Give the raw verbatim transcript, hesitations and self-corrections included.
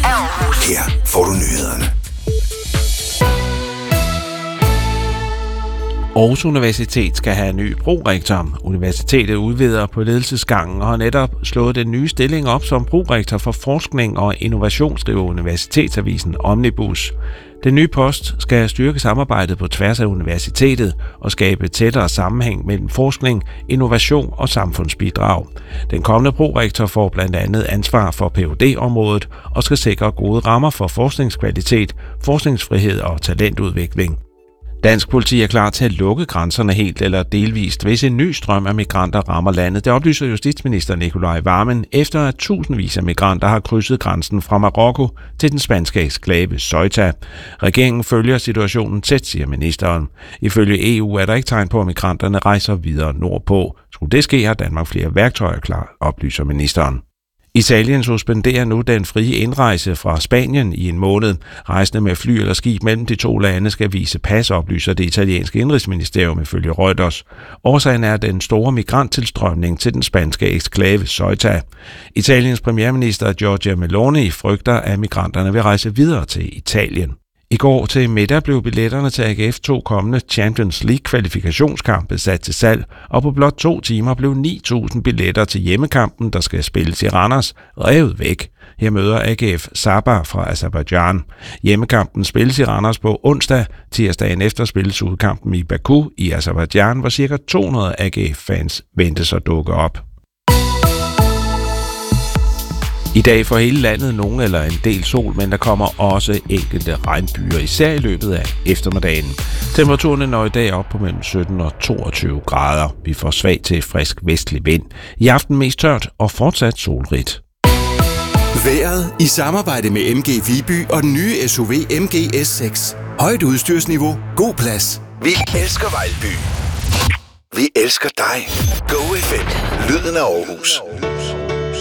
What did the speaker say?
Her får du nyhederne. Aarhus Universitet skal have en ny prorektor. Universitetet udvider på ledelsesgangen og har netop slået den nye stilling op som prorektor for forskning og innovation, skriver Universitetsavisen Omnibus. Den nye post skal styrke samarbejdet på tværs af universitetet og skabe tættere sammenhæng mellem forskning, innovation og samfundsbidrag. Den kommende prorektor får blandt andet ansvar for P H D-området og skal sikre gode rammer for forskningskvalitet, forskningsfrihed og talentudvikling. Dansk politi er klar til at lukke grænserne helt eller delvist, hvis en ny strøm af migranter rammer landet. Det oplyser justitsminister Nicolai Wammen, efter at tusindvis af migranter har krydset grænsen fra Marokko til den spanske eksklave Ceuta. Regeringen følger situationen tæt, siger ministeren. Ifølge E U er der ikke tegn på, at migranterne rejser videre nordpå. Skulle det ske, har Danmark flere værktøjer klar, oplyser ministeren. Italien suspenderer nu den frie indrejse fra Spanien i en måned. Rejsende med fly eller skib mellem de to lande skal vise pas, oplyser det italienske indrigsministerium ifølge Reuters. Årsagen er den store migranttilstrømning til den spanske eksklave Ceuta. Italiens premierminister Giorgia Meloni frygter, at migranterne vil rejse videre til Italien. I går til middag blev billetterne til A G F to kommende Champions League-kvalifikationskampe sat til salg, og på blot to timer blev ni tusind billetter til hjemmekampen, der skal spilles i Randers, revet væk. Her møder A G F Sabah fra Aserbajdsjan. Hjemmekampen spilles i Randers på onsdag. Tirsdagen efter spilles udkampen i Baku i Aserbajdsjan, hvor ca. to hundrede A G F-fans ventes at dukke op. I dag får hele landet nogen eller en del sol, men der kommer også enkelte regnbyer, især i løbet af eftermiddagen. Temperaturen når i dag op på mellem sytten og toogtyve grader. Vi får svag til frisk vestlig vind. I aften mest tørt og fortsat solrigt. Vejret i samarbejde med M G Viby og den nye S U V M G S seks. Højt udstyrsniveau, god plads. Vi elsker Vejlby. Vi elsker dig. Go F M. Lyden af Aarhus.